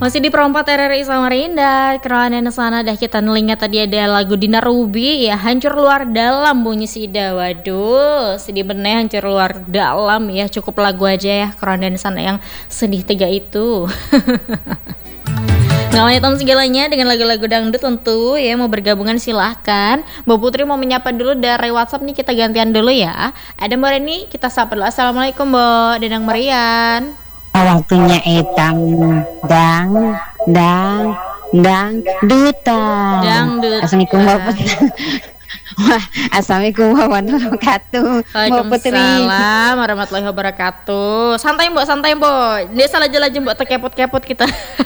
Masih di perempat RRI Samarinda. Kerana sana dah kita nelinga tadi ada lagu Dina Ruby ya, Hancur Luar Dalam bunyi Sida. Waduh, sedih bener hancur luar dalam ya. Cukup lagu aja ya kerana sana yang sedih tiga itu. Nggak hitam segalanya dengan lagu-lagu dangdut tentu ya. Mau bergabungan silahkan. Mbak Putri mau menyapa dulu dari WhatsApp nih, kita gantian dulu ya. Ada Mbak Reni, kita sapa dulu. Assalamualaikum Mbak Dedang Marian. Waktunya etang duta. Dangdut. Assalamualaikum Assalamualaikum warahmatullahi wabarakatuh. Waalaikumsalam warahmatullahi wabarakatuh. Santai Mbak. Dia salah aja Mbak, terkepot-kepot kita.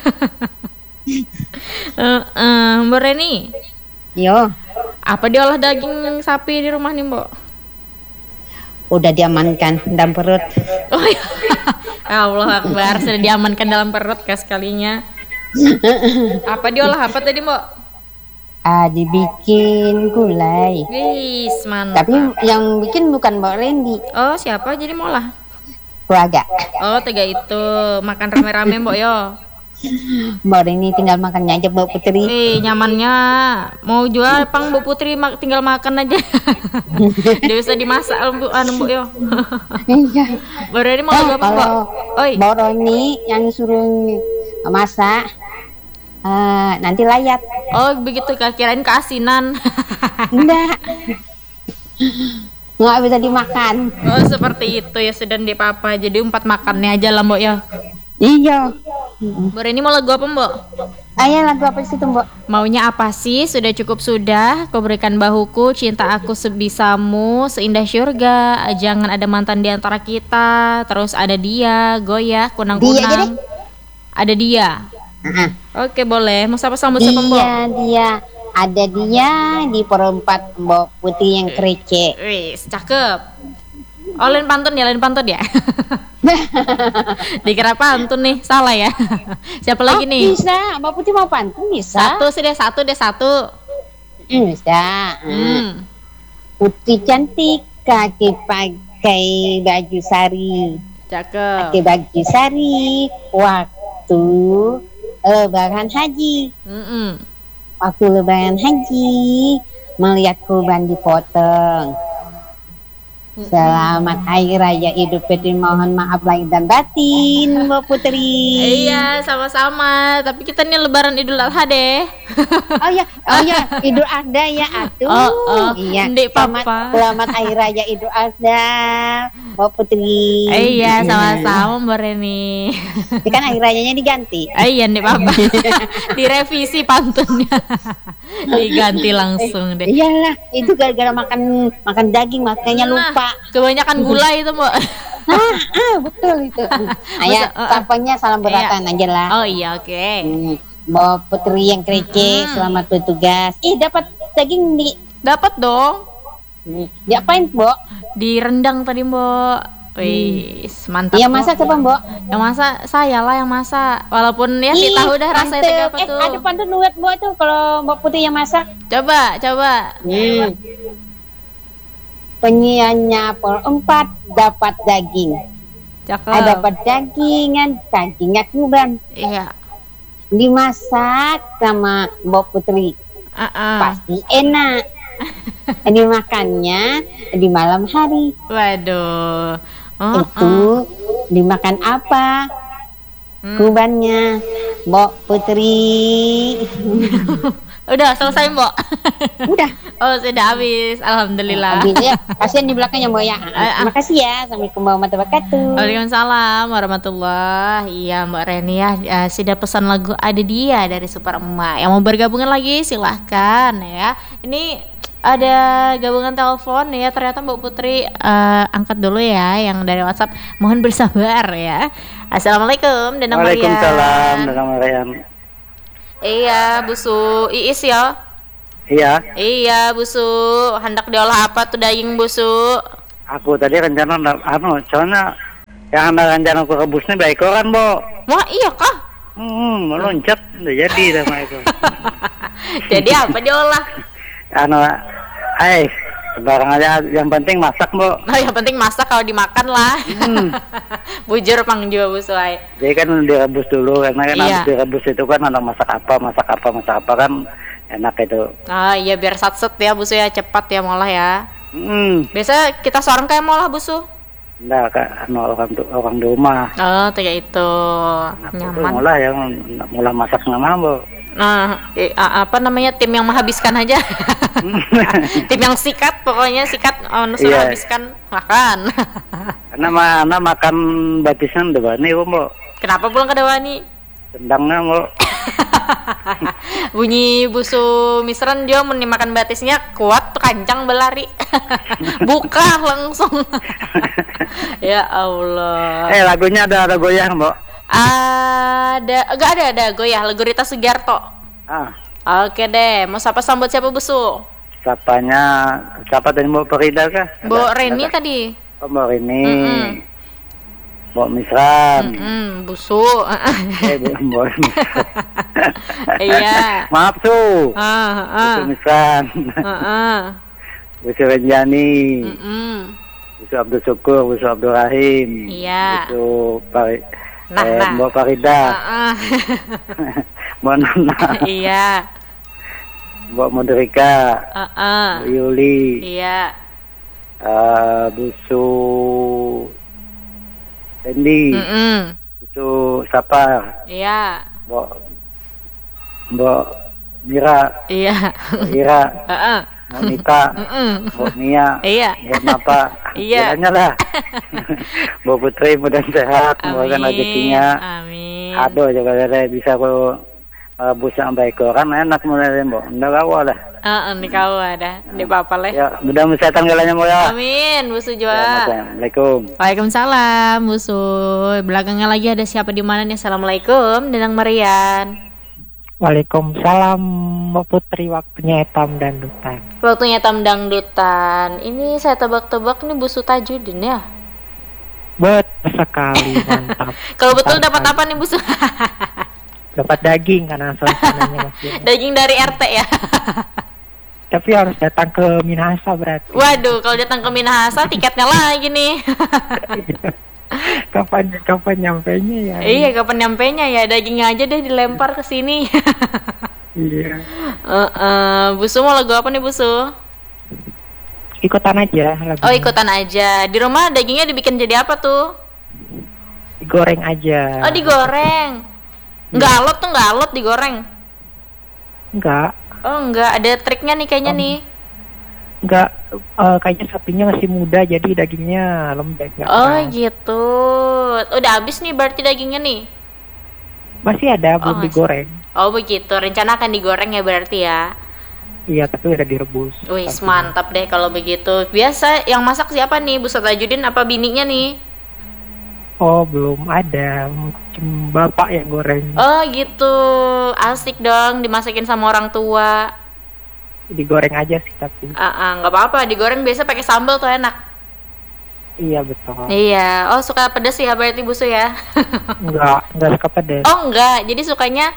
Mbak Reni. Yo. Apa diolah daging sapi di rumah nih Mbak? Udah diamankan dalam perut. Oh iya. Allah Akbar, sudah diamankan dalam perut sekalinya. Apa diolah apa tadi Mbak? Dibikin gulai. Wis, mantap. Tapi yang bikin bukan Mbak Rendi. Oh, siapa jadi mau lah? Keluarga. Oh, tiga itu. Makan rame-rame Mbak yo. Mbak Rendi tinggal makannya aja Mbak Putri. Nyamannya. Mau jual pang Mbak Putri tinggal makan aja. Dia bisa dimasak Mbak yo. Iya. Mbak Rendi mau apa Mbak? Oi. Mbak Roni yang suruh masak. Nanti layat. Oh begitu, kirain keasinan. Enggak bisa dimakan. Oh seperti itu ya, sudah di papa. Jadi umpat makannya aja lah Mbak ya. Iya. Mbak Reni mau lagu apa Mbak? Ayah lagu apa sih tuh Mbak? Maunya apa sih? Sudah cukup sudah. Kau berikan bahuku, cinta aku sebisamu, seindah syurga. Jangan ada mantan di antara kita. Terus ada dia, goyah, kunang-kunang. Ada dia. Oke boleh. Mau sapa-sambut siapa Mbak? Dia ada dia di perempat Mbak Putri yang krecek. Wis, cakep. Oh lain pantun ya. Dikira pantun nih, salah ya. Siapa lagi nih? Bisa, Mbak Putri mau pantun bisa. Satu. Bisa. Putri cantik, kaki pakai baju sari. Cakep. Pakai baju sari waktu lebaran haji. Waktu lebaran haji melihat kurban dipotong. Selamat Hari Raya Idul Fitri, mohon maaf lahir dan batin Mbak Putri. Iya sama-sama, tapi kita nih lebaran Idul Adha deh. Oh ya Idul Adha ya atuh. Iya. Selamat Hari Raya Idul Adha Mbak Putri. Iya sama-sama Mbak Reni. Ini kan Hari Rayanya diganti. Iya nih Papa. Direvisi pantunnya. Diganti langsung deh. Iyalah, itu gara-gara makan daging makanya lupa. Kebanyakan gula itu Mbak. Betul itu. Ayah, tapanya salam beratan aja lah. Oh iya oke. Mbak Putri yang krecek, selamat bertugas. Dapat daging nih. Dapat dong. Diapain Mbak? Direndang tadi Mbak. Wih, mantap. Yang masak siapa Mbak? Yang masak saya lah yang masak. Walaupun ya si tahu dah rasanya tiga apa tuh. Ada pantun buat Mbak tuh kalau Mbak Putri yang masak. Coba. Penyanyi perempat dapat daging. Cakep. Dapat dagingnya kurban. Iya. Dimasak sama Mbak Putri. Pasti enak. Dimakannya di malam hari. Waduh. Itu dimakan apa? Kurbannya Mbak Putri. Udah selesai Mbak. Udah. Oh sudah habis. Alhamdulillah. Habis ya. Kasihan di belakangnya Mbak ya. Makasih ya. Assalamualaikum warahmatullahi wabarakatuh. Waalaikumsalam warahmatullahi. Iya Mbak Reni ya. Sudah pesan lagu Ada Dia dari Super Emak. Yang mau bergabungan lagi silahkan ya. Ini ada gabungan telepon ya, ternyata Mbak Putri angkat dulu ya yang dari WhatsApp. Mohon bersabar ya. Assalamualaikum Dedang Marian. Waalaikumsalam Dedang Marian. Iya Busu Iis ya. Iya Busu, hendak diolah apa tuh daging Busu? Aku tadi rencana soalnya yang ada rencana aku rebusnya baik kan Bo. Wah iya kah? Meloncat udah jadi sama itu. Jadi apa diolah? Sembarang aja, yang penting masak, Bu. Oh, yang penting masak, kalau dimakan lah. Bujur pang juga busu ay. Jadi kan direbus dulu, karena kan Iya. habis direbus itu kan ada masak apa kan enak itu. Ah iya, biar satset ya busu ya, cepat ya molah ya. Biasa kita seorang kayak molah busu. Enggak, Kak, orang di rumah. Oh, kayak itu. Aku tuh Nyaman. mulai masak nama, Bu. Nah, apa namanya, tim yang menghabiskan aja. Tim yang sikat, pokoknya sikat, suruh Iya. habiskan makan. Karena makan batisan udah bani, Bu. Kenapa pulang ke Dewani? Tendangnya, Bu. Bunyi busu misran dia makan batisnya kuat tuh, kancang berlari. Buka langsung. Ya Allah. Lagunya ada goyang, Bu. Ada goyah lagu Rita Sugiarto. Oke deh, mau sapa sambut siapa busu? Siapa tadi, Bu Farida kah? Bu Reni tadi. Oh, Bu Reni. Bu Misran. Busu. Bu Iya. Maaf tuh. Bu Misran. Bu Renjani. Bu Abdul Syukur, Bu Abdul Rahim. Iya. Bu Nah. Bu Farida. Bu Nana. Iya. Bu Modrika. Bu Yuli. Iya. Busu Dendi. Busu Sapar. Iya. Bu Mira. Iya. Ira. Monita. Bu Mia. Iya. Bu Napa. Iya. Bilangnya lah. Bu Putri mudah sehat, semoga rezekinya. Amin. Aduh, juga ada bisa aku rebus sampai koran enak mulai, Bu. Ndak awal lah. Nih kau ada, di apa leh? Ya, mudah setan galanya, Bu ya. Amin, busu Ya, juga. Assalamualaikum. Waalaikumsalam, busu. Belakangnya lagi ada siapa di mana nih? Assalamualaikum, Denang Marian. Waalaikumsalam, Mbak Putri, waktunya etam dan dutan. Waktunya tam dangdutan. Ini saya tebak-tebak nih busu Tajudin ya. Betul sekali, mantap. Kalau betul Mantap dapat sekali. apa nih busu? Dapat daging karena suasananya masih. Daging dari RT ya. Tapi harus datang ke Minahasa berarti. Waduh, kalau datang ke Minahasa tiketnya lagi nih. Kapan nyampainya ya? Iya, kapan nyampainya ya? Dagingnya aja deh dilempar ke sini. Iya. Busu mau lagu apa nih busu? Ikutan aja lagunya. Oh, ikutan aja. Di rumah dagingnya dibikin jadi apa tuh? Digoreng aja. Oh, digoreng. Nggak alot tuh, nggak alot digoreng. Enggak. Oh, nggak, ada triknya nih kayaknya nih. Enggak, kayaknya sapinya masih muda jadi dagingnya lembek. Oh gitu. Udah habis nih berarti dagingnya nih. Masih ada, belum masih. digoreng. Oh begitu. Rencana akan digoreng ya berarti ya. Iya, tapi udah direbus. Wih, sapinya. mantap deh kalau begitu. Biasa yang masak siapa nih? Bu Tajudin apa bininya nih? Oh, belum ada. Cuma bapak yang goreng. Oh gitu. Asik dong dimasakin sama orang tua. Digoreng aja sih tapi. Nggak apa-apa. Digoreng biasa pakai sambal tuh enak. Iya, betul. Iya. Oh, suka pedas ya berarti busu ya? Enggak suka pedas. Oh enggak. Jadi sukanya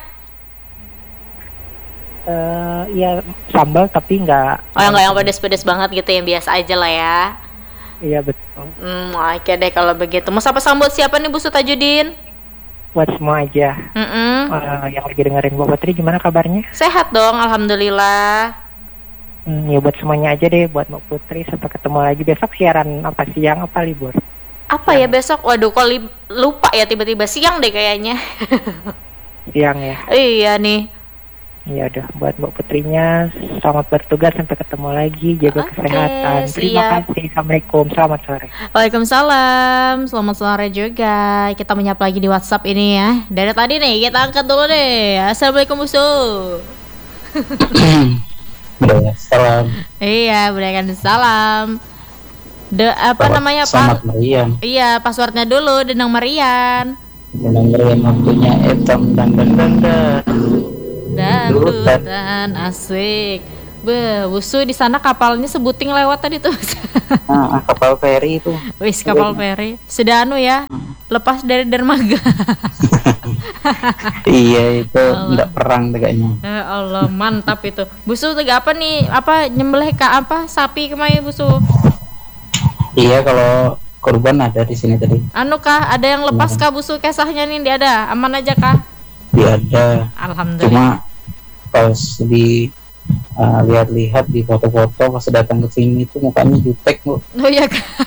Iya, sambal tapi enggak. enggak yang pedas-pedas banget gitu, yang biasa aja lah ya. Iya, betul. Oke deh kalau begitu. Mau sapa sambut siapa nih busu Tajudin? Buat semua aja. Yang lagi dengerin Mbak Putri, gimana kabarnya? Sehat dong, alhamdulillah. Ya buat semuanya aja deh, buat Mbak Putri. Sampai ketemu lagi besok. Siaran apa, siang apa libur? Apa ya besok? Waduh, kok lupa ya, tiba-tiba siang deh kayaknya. Siang ya. Iya nih. Ya udah, buat Mbak Putrinya selamat bertugas, sampai ketemu lagi, jaga Oke, kesehatan. Terima siap. kasih. Assalamualaikum, selamat sore. Waalaikumsalam, selamat sore juga. Kita menyapa lagi di WhatsApp ini ya. Dari tadi nih kita angkat dulu deh. Assalamualaikum busu. Salam. Iya, berikan salam. Apa namanya Selamat Pak? Marian. Iya, passwordnya dulu, Denang Marian. Denang Marian waktunya etam dan Dangdutan asik. Busu di sana kapalnya sebuting lewat tadi tuh. Kapal feri itu. Wis, kapal feri. Sudah ya, lepas dari dermaga. Iya, itu enggak perang kayaknya. Ya Allah, mantap itu. Busu apa nih? Apa nyembelih sapi kemarin Busu? Iya, kalau kurban ada di sini tadi. Kah, ada yang lepas kah Busu kesahnya nih? Dia ada, aman aja kah? Dia ada. Alhamdulillah. Cuma pas di lihat-lihat di foto-foto pas datang ke sini tuh mukanya jutek, Bu. Oh iya.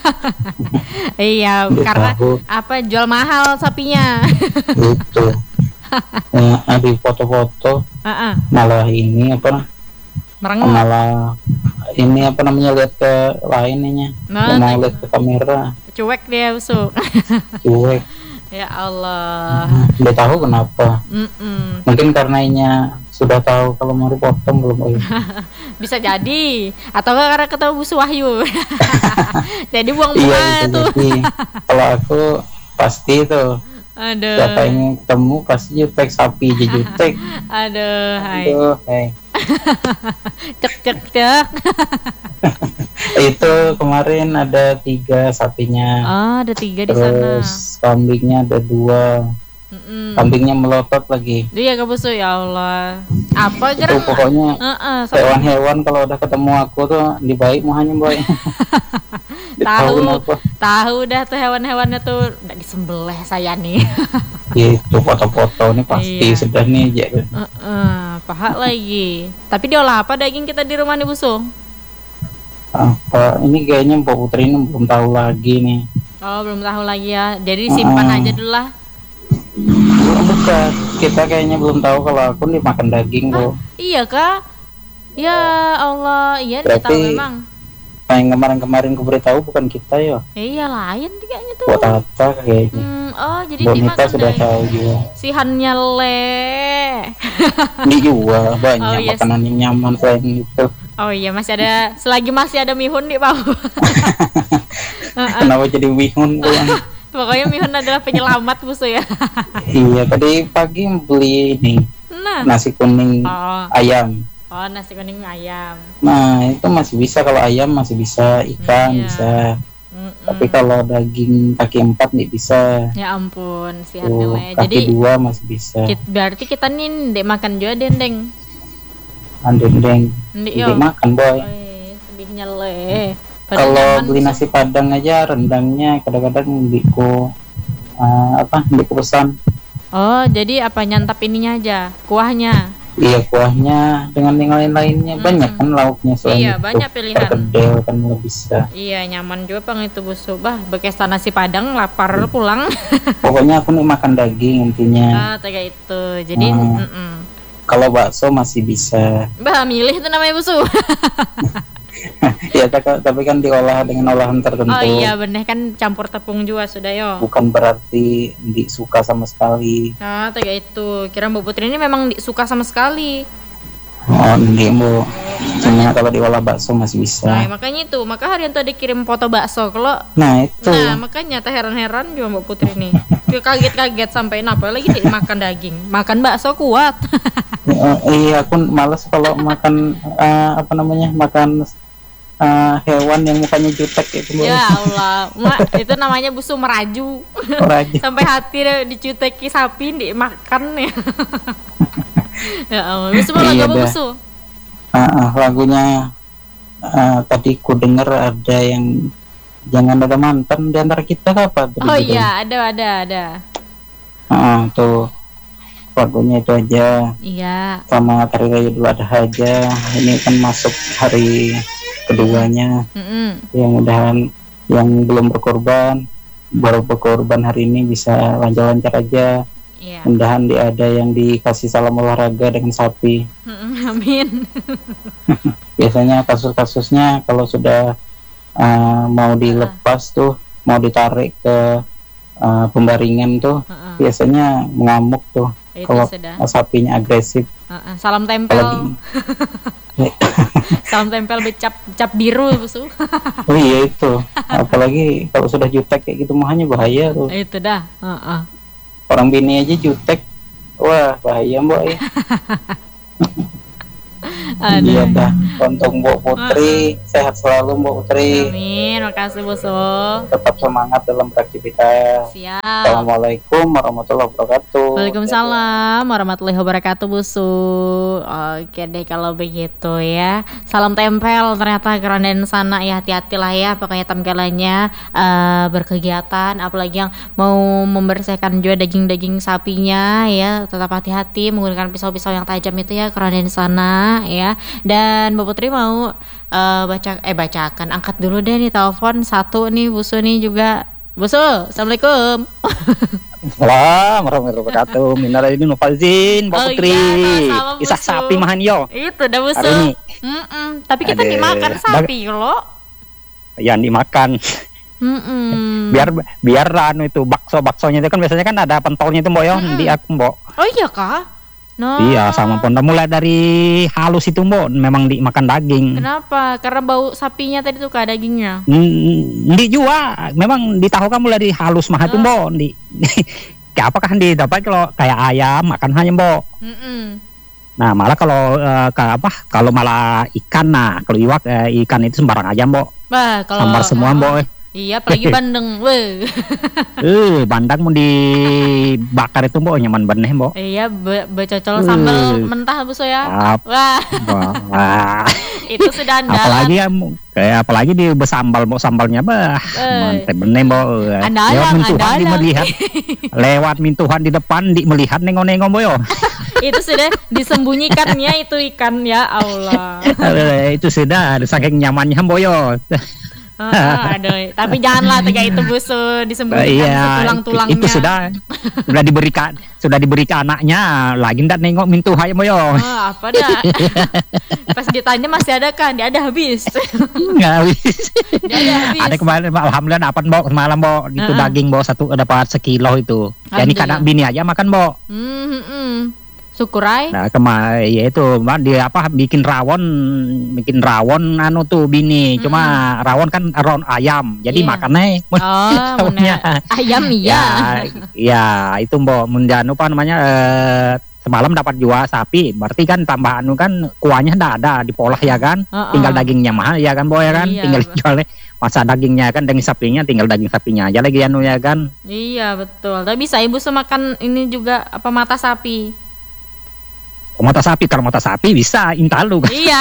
Iya, karena jual mahal sapinya. Itu. Di foto-foto malah ini malah ini lihat ke lainnya. Mau lihat ke kamera. Cuek dia, Busu. Cuek. Ya Allah. Udah tahu kenapa? Mungkin karenanya sudah tahu kalau mau dipotong belum? Bisa jadi, atau karena ketemu Busu Wahyu. Jadi buang iya, tuh. Jadi, kalau aku pasti tuh. Aduh. Siapa yang ketemu pasti jutek, sapi aja jutek. Aduh, hai. Cek. Itu kemarin ada 3 sapinya. Ada 3 di sana. Terus kambingnya ada 2. Kambingnya melotot lagi. Iya Kak Busu, ya Allah. Apa itu pokoknya hewan-hewan kalau udah ketemu aku tuh dibaik muhanya boy. Tahu dah tuh hewan-hewannya tuh udah disembelih saya nih. Itu foto-foto nih pasti sudah nih ya. Paha lagi. Tapi diolah apa daging kita di rumah nih Busu? Apa ini kayaknya Mbak Putri ini belum tahu lagi nih. Oh, belum tahu lagi ya. Jadi simpan aja dulu lah. Bukan, kita kayaknya belum tahu kalau aku nih makan daging kok. Iya Kak? Ya Allah, iya dia tahu memang. Yang kemarin aku beritahu bukan kita ya. Iya lain kayaknya tuh. Buat apa kayaknya. Jadi Bonita sudah tahu juga. Si Hannya dijual banyak makanan yang nyaman selain itu. Oh iya, selagi masih ada mihun di bawah. Kenapa jadi mihun? Pokoknya mihun adalah penyelamat Busu ya. Iya, tadi pagi beli ini nasi kuning ayam. Oh, nasi kuning ayam. Nah, itu masih bisa, kalau ayam masih bisa, ikan bisa. Tapi kalau daging kaki 4 nih bisa. Ya ampun, si Hanile. Kaki 2 masih bisa. Berarti kita nih ndek makan juga dendeng. Dendeng. Ndek makan boy. Sedihnya le. Kalau beli nasi padang aja rendangnya kadang-kadang biku pesan. Oh, jadi nyantap ininya aja, kuahnya. Iya, kuahnya dengan yang lain-lainnya banyak kan lauknya selain itu. Banyak pilihan. Perkedel kan bisa. Iya, nyaman juga Bang itu Busu. Bekas nasi padang lapar pulang. Pokoknya aku nih makan daging intinya. Tega itu. Jadi kalau bakso masih bisa. Milih itu namanya Busu. Ya, tapi kan diolah dengan olahan tertentu. Oh iya bener kan, campur tepung juga sudah yo. Bukan berarti disuka sama sekali. Tega itu. Kira Mbak Putri ini memang disuka sama sekali. Oh enggak Bu. Cuma kalau diolah bakso masih bisa. Makanya itu. Maka Haryanto dikirim foto bakso. Kalau itu. Makanya heran-heran juga Mbak Putri nih. Dia kaget-kaget sampai apa lagi makan daging. Makan bakso kuat. Iya, aku malas kalau makan makan hewan yang mukanya jutek itu. Ya Allah, itu namanya Busu meraju. Sampai hati dicuteki sapi dimakan ya. Ya Allah, Busu mau lagu apa Busu? Lagunya tadi ku dengar ada yang jangan ada mantan di antara kita apa? Oh iya, ada. Tuh lagunya itu aja. Iya. Sama Hari Raya Idul Adha aja. Ini kan masuk hari keduanya. Yang mudahan yang belum berkorban baru berkorban hari ini bisa lancar-lancar aja. Mudahan ada yang dikasih salam olahraga dengan sapi. Amin. Biasanya kasus-kasusnya kalau sudah mau dilepas tuh, mau ditarik ke pembaringan tuh, biasanya mengamuk tuh. Kalau sapinya agresif. Salam tempel. Salam tempel cap biru Busu. Oh iya itu. Apalagi kalau sudah jutek kayak gitu mahanya bahaya tuh. Itu dah. Orang bini aja jutek. Wah, bahaya Mbak ya. Iya dah. Untuk Mbok Putri sehat selalu Mbok Putri. Amin, makasih Busu. Tetap semangat dalam beraktivitas. Siap. Assalamualaikum warahmatullahi wabarakatuh. Waalaikumsalam warahmatullahi wabarakatuh Busu. Oke deh kalau begitu ya. Salam tempel ternyata keronden sana ya, hati-hatilah ya pokoknya tampilannya berkegiatan, apalagi yang mau membersihkan juga daging-daging sapinya ya, tetap hati-hati menggunakan pisau-pisau yang tajam itu ya keronden sana ya. Dan Mbak Putri mau bacakan, angkat dulu deh nih telepon satu nih Busu nih juga. Busu, assalamualaikum. Wah, warahmatullahi wabarakatuh. Minal aidin wal faizin, Mbak Putri. Iya, Kisah sapi mahan yo. Itu dah Busu. Tapi kita dimakan sapi loh. Yang dimakan. Biar anu itu baksonya itu kan biasanya kan ada pentolnya itu Mbok yo, di aku Mbok. Oh iya kah? No. Iya sama pun mulai dari halus itu Mbok memang dimakan daging. Kenapa? Karena bau sapinya tadi tuh kah dagingnya? Di juga memang ditahu kan mulai dari halus mah itu Mbok. Kayak apakah didapat kalau kayak ayam makan hanya Mbok. Nah malah kalau malah ikan, nah kalau ikan itu sembarang aja Mbok. Bah, kalau sambar semua Mbok. Iya, apalagi bandeng. Bandeng mau dibakar itu Mbok nyaman bener Mbok. Iya, becocol sambal mentah Busu ya. Wah. Itu sudah andalan. Apalagi di besambal Mbok, sambalnya mantep bener Mbok. Mintuhan melihat lewat mintuhan di depan melihat nengok-nengok Mbok yo. Itu sudah disembunyikannya itu ikan ya Allah. Itu sudah saking nyamannya Mbok yo. Aduh, tapi janganlah kayak itu Busu disembunyikan tulang-tulangnya. Itu sudah diberikan anaknya, lagi ndak nengok mintuhan Mbok yo. Apa dah? Pas ditanya masih ada kan? Dia ada habis. Nggak habis. Ada kemarin alhamdulillah dapat Mbok semalam Mbok itu daging Mbok dapat sekilo itu. Jadi kadang bini aja makan Mbok. Syukurai. Nah ya itu dia bikin rawon anu tuh bini. Cuma rawon kan rawon ayam. Jadi makannya ayam iya. Ya itu Mbok mundian apa namanya semalam dapat jual sapi. Berarti kan tambahan kan kuahnya ada dipolah ya kan. Tinggal dagingnya mahal ya kan Mbok ya kan. Tinggal jualnya masa dagingnya kan daging sapinya tinggal daging sapinya aja lagi anu ya kan. Iya betul. Tapi bisa Ibu makan ini juga mata sapi. Mata sapi, kalau mata sapi bisa intalu kan. Iya.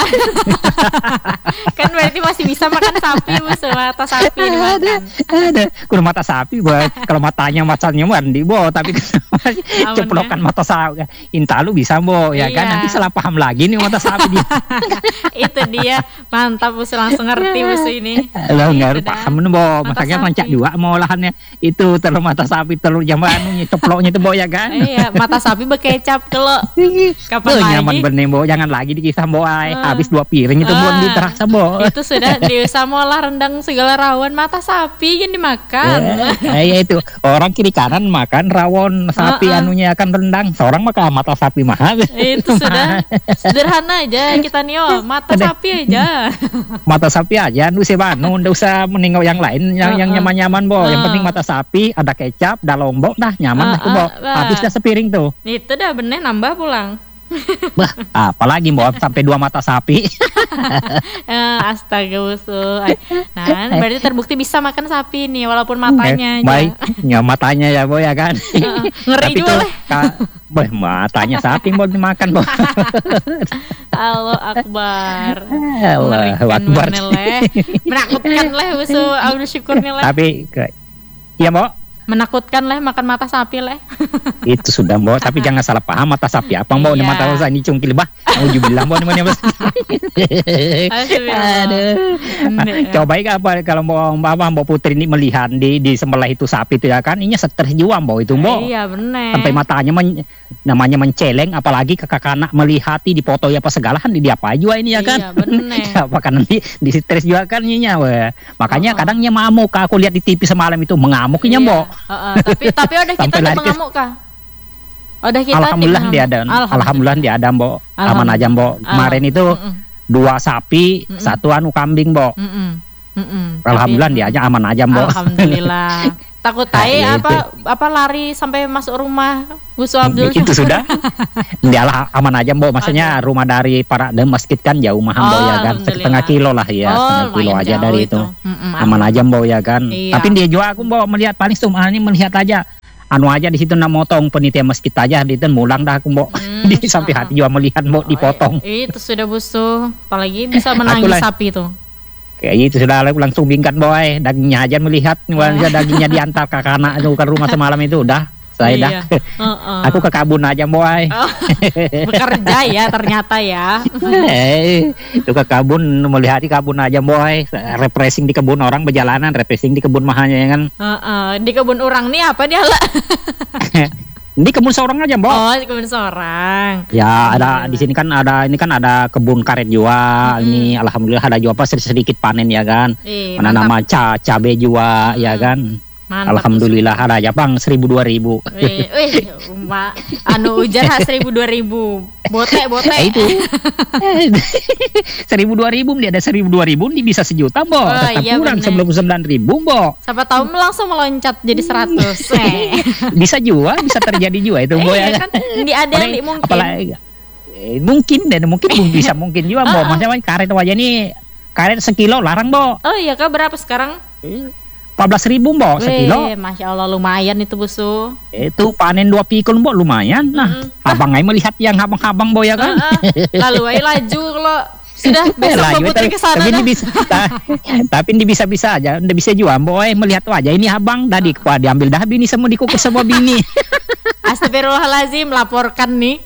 Kan berarti masih bisa makan sapi mata sapi dimakan. Ada kalau mata sapi buat kalau matanya macamnya mandi tapi ceplokan mata sapi intalu bisa ya kan, nanti salah paham lagi nih mata sapi dia. Itu dia mantap Busu, langsung ngerti Busu ini. Lo nggak paham makanya mancak juga mau olahannya itu telur mata sapi, telur jambanunya ceploknya itu ya kan. Iya, mata sapi berkecap kalau nyaman bener Mbok, jangan lagi dikisah Mbok habis 2 piring itu Mbok diterasa Mbok. Itu sudah diusah molah rendang segala rawon mata sapi yang dimakan. Ya itu orang kiri kanan makan rawon sapi anunya akan rendang, seorang makan mata sapi mahal. Itu sudah sederhana aja kita nih mata sapi aja. Mata sapi aja, nggak usah meninggal yang lain yang nyaman-nyaman Mbok. Yang penting mata sapi ada kecap, ada lombok dah nyaman dah Mbok. Habis dah sepiring tuh. Itu dah bener nambah pulang. Bah, apalagi Mbok sampai 2 mata sapi. Astaga Busu. Nah, berarti terbukti bisa makan sapi nih walaupun matanya aja. Baik, matanya ya Mbok ya kan. Ngeri juga lah. Matanya sapi Mbok dimakan Mbok. Allah Akbar. Allah Akbar. Menakutkan lah Busu. Alhamdulillah syukur nih lah. Tapi ya Mbok, menakutkan lah makan mata sapi lah. Itu sudah Mbok, tapi jangan salah paham mata sapi apa Mbok. Ini mata sapi ini cungkil bah. Auzubillah Mbok namanya Mbok. Coba apa kalau Mbok Putri ini melihat di sebelah itu sapi itu ya kan, ini stres juga Mbok itu Mbok. Iya benar. Sampai matanya namanya menceleng, apalagi kakak-anak melihati di foto apa segala kan dia apa juga ini ya kan. Iya benar. Apa kan nanti di stres juga kan ininya makanya kadangnya mamuk, aku lihat di TV semalam itu mengamuknya Mbok. Tapi udah kita mengamuk kah? Udah kita Alhamdulillah dia ada. Alhamdulillah dia ada Mbok. Aman aja Mbok. Kemarin itu 2 sapi, 1 kambing Mbok. Alhamdulillah dia aja aman aja Mbok. Alhamdulillah. Takut aja apa lari sampai masuk rumah Busu Abdul. Itu sudah. Dialah aman aja Mbok. Maksudnya rumah dari para masjid kan jauh mah Mbok ya kan. Setengah kilo lah ya. Setengah kilo aja dari itu. Aman aja Mbok ya kan. Iya. Tapi dia juga aku Mbok melihat paling ini melihat aja. Anu aja di situ motong penitia masjid aja di itu mulang dah aku Mbok. Di sampai hati juga melihat Mbok dipotong. Itu sudah Busu. Apalagi bisa menangis sapi itu. Kayak itu sudah langsung bingkat boy, dagingnya aja melihat, dagingnya diantar ke anak itu ke rumah semalam itu udah, saya dah, aku ke kebun aja boy. Bekerja ya ternyata ya. Itu ke kebun melihat di kebun aja boy, refreshing di kebun orang berjalanan, refreshing di kebun mahanya ya kan. Di kebun orang nih apa dia lah? Di kebun seorang aja, Mbok. Oh, di kebun seorang. Ya, ada di sini kan ada kebun karet juga. Ini alhamdulillah ada juga sedikit panen ya kan. Mana nama cabe juga ya kan. Mantap, alhamdulillah ada aja Bang 1.000 2.000. Anu ujar 1.000 2.000. Bote. Itu. 1.000 2.000 dia ada 1.000 2.000 dia bisa sejuta, Mbok. Tetap iya, kurang 99.000, Mbok. Siapa tahu langsung meloncat jadi 100. Bisa juga, bisa terjadi juga itu, Mbok ya. Kan di ada yang mungkin. Apalagi mungkin bisa mungkin juga, Mbok. Maksudnya karet aja nih karet sekilo larang, Mbok. Oh iya, Kak, berapa sekarang? 14.000 Mbok sekilo. Masya Allah lumayan itu Busu. Itu panen 2 pikul Mbok lumayan. Nah, abang ai melihat yang abang-abang Mbok ya kan. Lalu ai laju kalau sudah besok Mbak Putri ke sana. Tapi ini bisa aja, ndak bisa juga Mbok melihat wajah ini abang tadi diambil dah bini semua dikukus semua bini. Astagfirullahalazim, laporkan nih.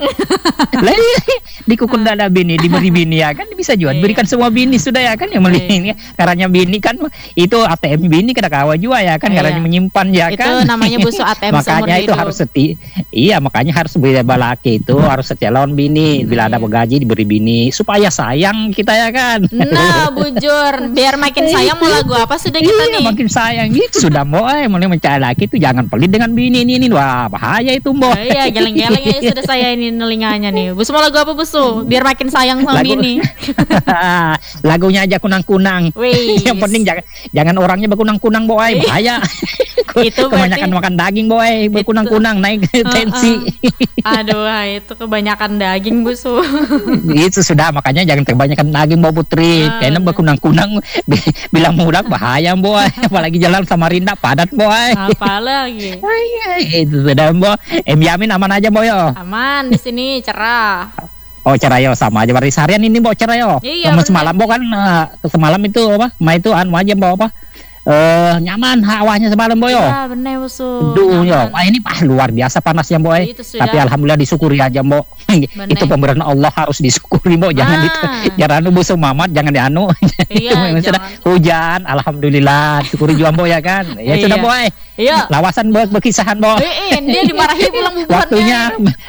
Dikukun dada bini, diberi bini ya kan bisa juga diberikan semua bini sudah ya kan yang ini karena bini kan itu ATM bini kena kawa juga ya kan karena menyimpan ya kan. Itu namanya Busu ATM makanya itu hidup. Harus makanya harus balaki itu harus setia lawan bini bila ada gaji diberi bini supaya sayang kita ya kan. Nah bujur biar makin sayang mau lagu apa sudah kita nih makin sayang gitu sudah Mbok mulai mencari laki itu jangan pelit dengan bini ini wah bahaya itu Mbok. Iya geleng-geleng aja sudah saya ini nelinganya nih. Busu mau lagu apa Busu biar makin sayang sama bini. Lagunya aja kunang-kunang. Yang penting jangan orangnya berkunang-kunang boy bahaya. Itu kebanyakan makan daging boy berkunang-kunang naik tensi. Aduh itu kebanyakan daging Busu. Itu sudah makanya jangan kebanyakan daging Mbak Putri karena berkunang-kunang bilang mudah bahaya boy apalagi jalan Samarinda padat boy. Apalagi itu sudah Mbak Yamin aman aja boy yo. Aman di sini cerah. Oh cerah yo sama aja berarti seharian ini Mbok cerah yo. Iya, semalam Mbok kan semalam itu apa? Itu anu aja Mbok apa? Nyaman hawanya semalam boy yo. Iya bener Busu. Duh yo, wah ini luar biasa panasnya boy. Tapi alhamdulillah disyukuri aja Mbok. Itu pemberian Allah harus disyukuri Mbok. Jangan anu Busu Mamat jangan dianu. Iya. Hujan, alhamdulillah syukuri juga Mbok ya kan. Ya sudah boy. Iya. Lawasan buat berkisahan Mbok. Dia dimarahi pulang bubuhannya. Waktunya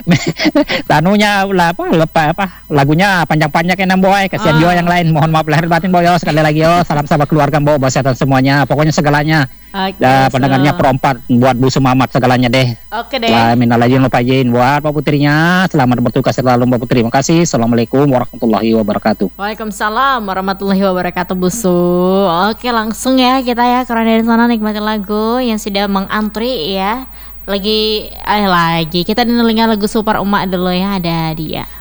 tanunya lagunya panjang-panjang enak boy. Kasihan juga yang lain. Mohon maaf lahir batin boy yo. Sekali lagi yo salam sahabat keluarga Mbok, kesehatan semuanya. Pokoknya segalanya. Pendengarnya perompat buat Busu Mamat segalanya deh. Oke deh. Minal aidin wal faizin buat Mbak Putrinya. Selamat bertugas selalu Mbak Putri. Terima kasih. Assalamualaikum warahmatullahi wabarakatuh. Waalaikumsalam warahmatullahi wabarakatuh Busu. Oke langsung ya kita ya karena dari sana nikmatin lagu yang sudah mengantri ya. Lagi kita dengerin lagu Super Emak dulu ya ada dia.